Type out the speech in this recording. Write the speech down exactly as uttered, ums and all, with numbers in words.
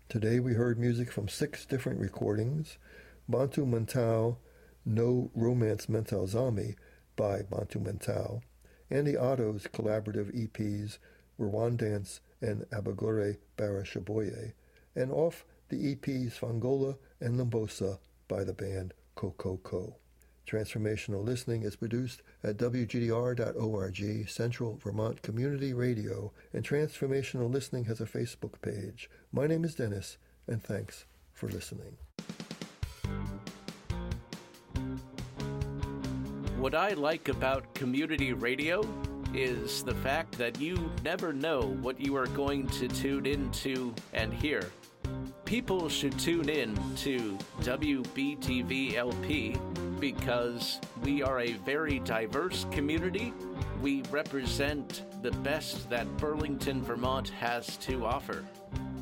Today we heard music from six different recordings: Bantu Mental, No Romance Mental Zami by Bantu Mental, Andy Otto's collaborative E Ps Rwandance and Abagore Bara Shaboye, and off the E Ps Fangola and Limbosa by the band Kokoko. Transformational Listening is produced at W G D R dot org, Central Vermont Community Radio, and Transformational Listening has a Facebook page. My name is Dennis, and thanks for listening. What I like about community radio is the fact that you never know what you are going to tune into and hear. People should tune in to W B T V L P because we are a very diverse community. We represent the best that Burlington, Vermont has to offer.